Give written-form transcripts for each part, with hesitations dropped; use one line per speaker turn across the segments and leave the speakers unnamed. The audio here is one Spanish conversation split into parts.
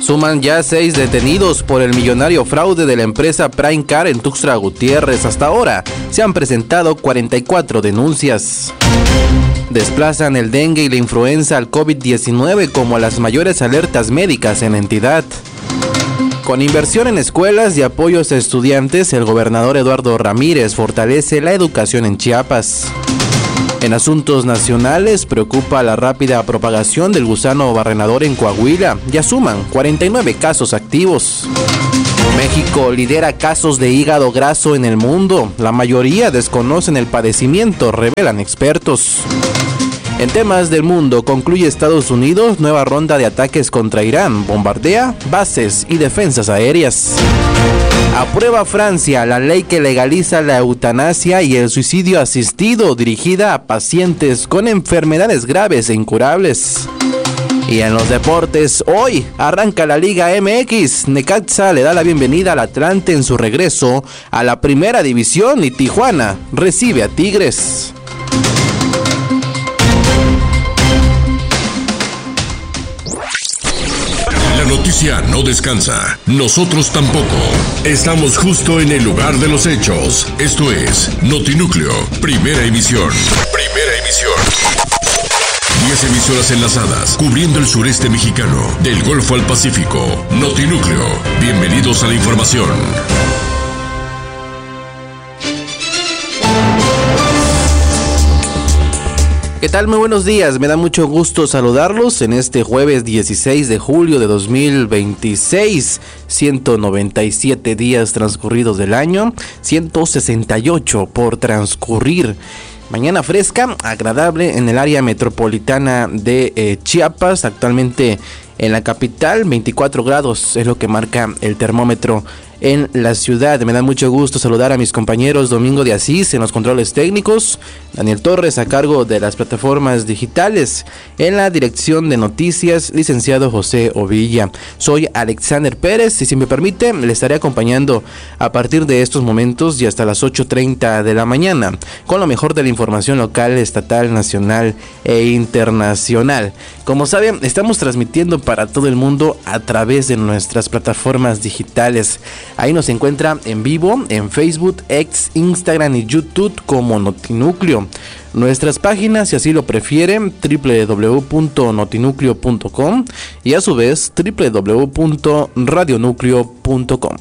Suman ya 6 detenidos por el millonario fraude de la empresa Primecar en Tuxtla Gutiérrez. Hasta ahora se han presentado 44 denuncias. Desplazan el dengue y la influenza al COVID-19 como las mayores alertas médicas en la entidad. Con inversión en escuelas y apoyos a estudiantes, el gobernador Eduardo Ramírez fortalece la educación en Chiapas. En asuntos nacionales, preocupa la rápida propagación del gusano barrenador en Coahuila. Ya suman 49 casos activos. México lidera casos de hígado graso en el mundo. La mayoría desconocen el padecimiento, revelan expertos. En temas del mundo, concluye Estados Unidos nueva ronda de ataques contra Irán. Bombardea bases y defensas aéreas. Aprueba Francia la ley que legaliza la eutanasia y el suicidio asistido dirigida a pacientes con enfermedades graves e incurables. Y en los deportes, hoy arranca la Liga MX. Necaxa le da la bienvenida al Atlante en su regreso a la primera división y Tijuana recibe a Tigres.
La noticia no descansa, nosotros tampoco. Estamos justo en el lugar de los hechos. Esto es Notinúcleo, primera emisión. Primera emisión. 10 emisoras enlazadas, cubriendo el sureste mexicano, del Golfo al Pacífico. Notinúcleo, bienvenidos a la información.
¿Qué tal? Muy buenos días, me da mucho gusto saludarlos en este jueves 16 de julio de 2026, 197 días transcurridos del año, 168 por transcurrir. Mañana fresca, agradable en el área metropolitana de Chiapas, actualmente en la capital, 24 grados es lo que marca el termómetro en la ciudad. Me da mucho gusto saludar a mis compañeros Domingo de Asís en los controles técnicos, Daniel Torres a cargo de las plataformas digitales, en la dirección de noticias, licenciado José Ovilla. Soy Alexander Pérez y si me permite le estaré acompañando a partir de estos momentos y hasta las 8:30 de la mañana con lo mejor de la información local, estatal, nacional e internacional. Como saben, estamos transmitiendo para todo el mundo a través de nuestras plataformas digitales. Ahí nos encuentra en vivo en Facebook, X, Instagram y YouTube como Notinúcleo. Nuestras páginas, si así lo prefieren, www.notinucleo.com y a su vez www.radionucleo.com.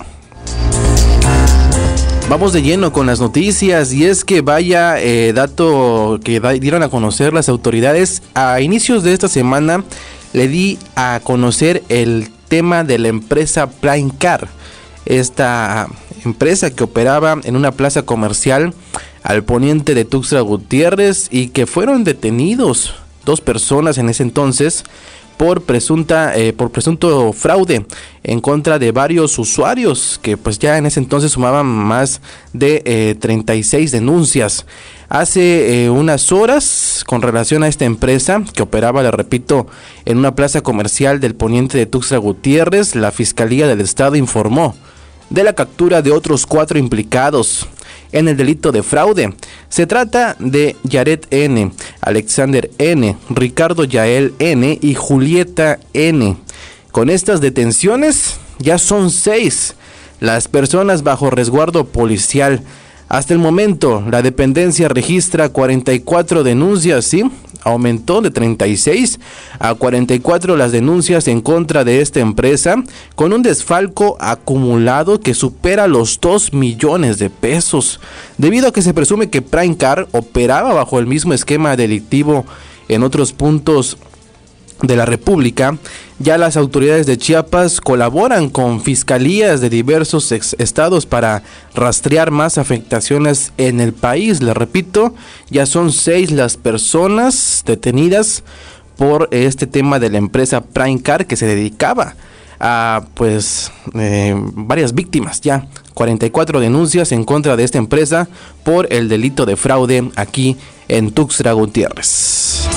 Vamos de lleno con las noticias y es que vaya dato que dieron a conocer las autoridades a inicios de esta semana. Le di a conocer el tema de la empresa Primecar. Esta empresa que operaba en una plaza comercial al poniente de Tuxtla Gutiérrez y que fueron detenidos 2 personas en ese entonces por presunto fraude en contra de varios usuarios que pues ya en ese entonces sumaban más de 36 denuncias. Hace unas horas, con relación a esta empresa que operaba, le repito, en una plaza comercial del poniente de Tuxtla Gutiérrez, la Fiscalía del Estado informó de la captura de otros 4 implicados en el delito de fraude. Se trata de Yaret N., Alexander N., Ricardo Yael N. y Julieta N. Con estas detenciones ya son 6 las personas bajo resguardo policial. Hasta el momento, la dependencia registra 44 denuncias, ¿sí? Aumentó de 36 a 44 las denuncias en contra de esta empresa, con un desfalco acumulado que supera los 2 millones de pesos, debido a que se presume que Primecar operaba bajo el mismo esquema delictivo en otros puntos de la República. Ya las autoridades de Chiapas colaboran con fiscalías de diversos estados para rastrear más afectaciones en el país. Les repito, ya son 6 las personas detenidas por este tema de la empresa Primecar que se dedicaba a varias víctimas. Ya 44 denuncias en contra de esta empresa por el delito de fraude aquí en Tuxtla Gutiérrez.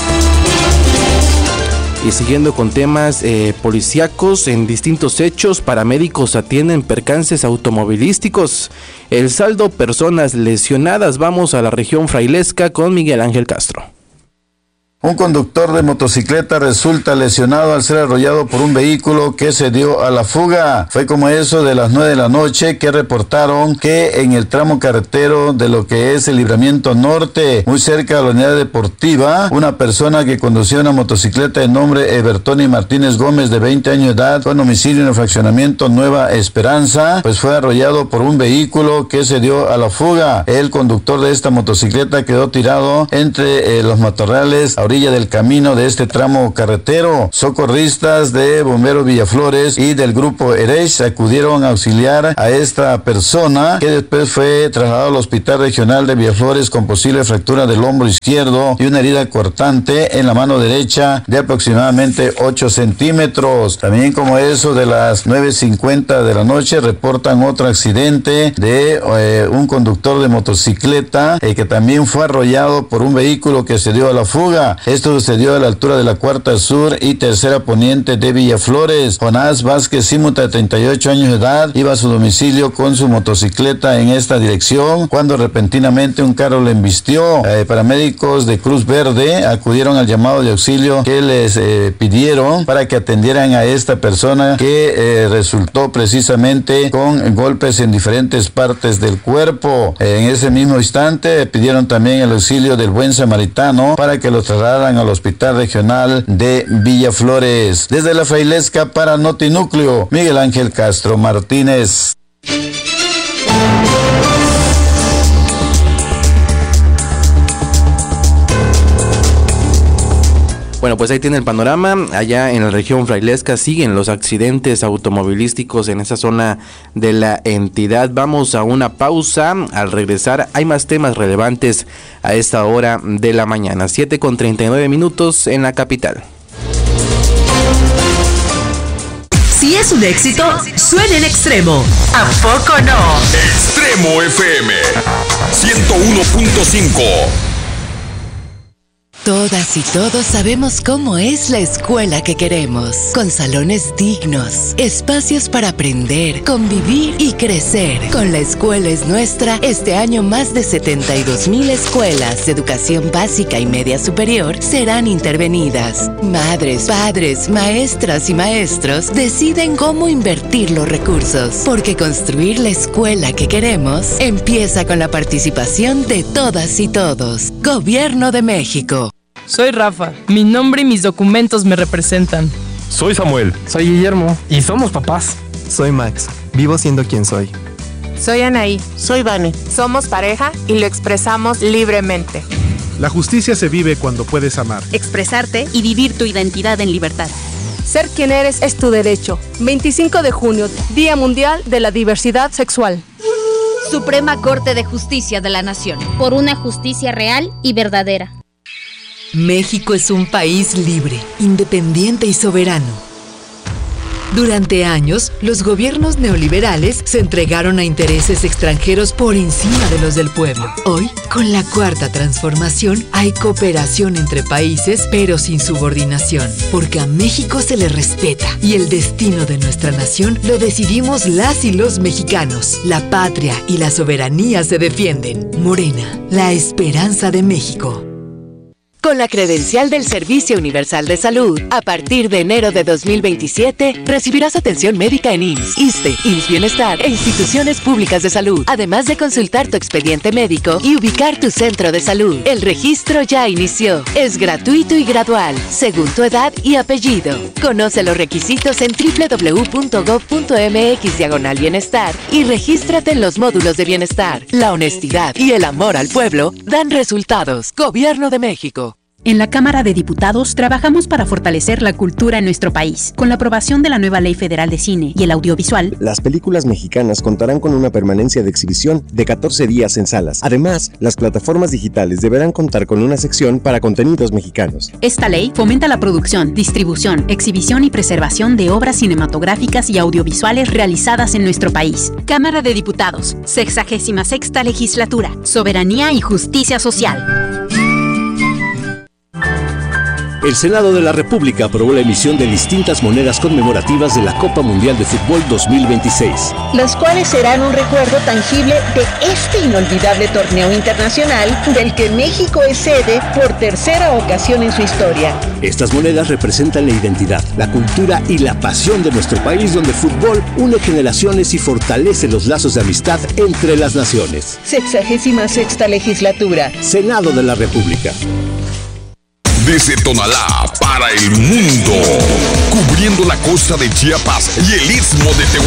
Y siguiendo con temas policíacos, en distintos hechos, paramédicos atienden percances automovilísticos. El saldo, personas lesionadas. Vamos a la región frailesca con Miguel Ángel Castro.
Un conductor de motocicleta resulta lesionado al ser arrollado por un vehículo que se dio a la fuga. Fue como eso de las 9 de la noche que reportaron que en el tramo carretero de lo que es el Libramiento Norte, muy cerca de la unidad deportiva, una persona que conducía una motocicleta de nombre Ebertoni Martínez Gómez, de 20 años de edad, con domicilio en el fraccionamiento Nueva Esperanza, pues fue arrollado por un vehículo que se dio a la fuga. El conductor de esta motocicleta quedó tirado entre los matorrales a orilla del camino de este tramo carretero. Socorristas de Bomberos Villaflores y del grupo Erech acudieron a auxiliar a esta persona, que después fue trasladado al Hospital Regional de Villaflores con posible fractura del hombro izquierdo y una herida cortante en la mano derecha de aproximadamente 8 centímetros. También como eso de las 9:50 de la noche reportan otro accidente de un conductor de motocicleta que también fue arrollado por un vehículo que se dio a la fuga. Esto sucedió a la altura de la Cuarta Sur y Tercera Poniente de Villaflores. Jonás Vázquez Símuta, de 38 años de edad, iba a su domicilio con su motocicleta en esta dirección cuando repentinamente un carro le embistió. Paramédicos de Cruz Verde acudieron al llamado de auxilio que les pidieron para que atendieran a esta persona que resultó precisamente con golpes en diferentes partes del cuerpo. En ese mismo instante pidieron también el auxilio del Buen Samaritano para que lo trasladaran al Hospital Regional de Villaflores. Desde la Frailesca para Notinúcleo, Miguel Ángel Castro Martínez.
Bueno, pues ahí tiene el panorama. Allá en la región frailesca siguen los accidentes automovilísticos en esa zona de la entidad. Vamos a una pausa. Al regresar hay más temas relevantes a esta hora de la mañana. 7:39 en la capital.
Si es un éxito, suena en Extremo. ¿A poco no?
Extremo FM 101.5.
Todas y todos sabemos cómo es la escuela que queremos, con salones dignos, espacios para aprender, convivir y crecer. Con La Escuela es Nuestra, este año más de 72,000 escuelas de educación básica y media superior serán intervenidas. Madres, padres, maestras y maestros deciden cómo invertir los recursos, porque construir la escuela que queremos empieza con la participación de todas y todos. Gobierno de México.
Soy Rafa. Mi nombre y mis documentos me representan.
Soy Samuel.
Soy Guillermo. Y somos papás.
Soy Max. Vivo siendo quien soy.
Soy Anaí.
Soy Vane.
Somos pareja y lo expresamos libremente.
La justicia se vive cuando puedes amar,
expresarte y vivir tu identidad en libertad.
Ser quien eres es tu derecho. 25 de junio, Día Mundial de la Diversidad Sexual.
Suprema Corte de Justicia de la Nación.
Por una justicia real y verdadera.
México es un país libre, independiente y soberano. Durante años, los gobiernos neoliberales se entregaron a intereses extranjeros por encima de los del pueblo. Hoy, con la Cuarta Transformación, hay cooperación entre países, pero sin subordinación, porque a México se le respeta y el destino de nuestra nación lo decidimos las y los mexicanos. La patria y la soberanía se defienden. Morena, la esperanza de México. Con la credencial del Servicio Universal de Salud, a partir de enero de 2027, recibirás atención médica en IMSS, ISSSTE, IMSS Bienestar e instituciones públicas de salud, además de consultar tu expediente médico y ubicar tu centro de salud. El registro ya inició. Es gratuito y gradual, según tu edad y apellido. Conoce los requisitos en www.gov.mx/bienestar y regístrate en los módulos de bienestar. La honestidad y el amor al pueblo dan resultados. Gobierno de México.
En la Cámara de Diputados trabajamos para fortalecer la cultura en nuestro país. Con la aprobación de la nueva Ley Federal de Cine y el Audiovisual,
las películas mexicanas contarán con una permanencia de exhibición de 14 días en salas. Además, las plataformas digitales deberán contar con una sección para contenidos mexicanos.
Esta ley fomenta la producción, distribución, exhibición y preservación de obras cinematográficas y audiovisuales realizadas en nuestro país. Cámara de Diputados, 66ª Legislatura, Soberanía y Justicia Social.
El Senado de la República aprobó la emisión de distintas monedas conmemorativas de la Copa Mundial de Fútbol 2026.
Las cuales serán un recuerdo tangible de este inolvidable torneo internacional del que México es sede por tercera ocasión en su historia.
Estas monedas representan la identidad, la cultura y la pasión de nuestro país, donde el fútbol une generaciones y fortalece los lazos de amistad entre las naciones.
66ª legislatura.
Senado de la República.
Desde Tonalá para el mundo, cubriendo la costa de Chiapas y el istmo de Tehuantepec.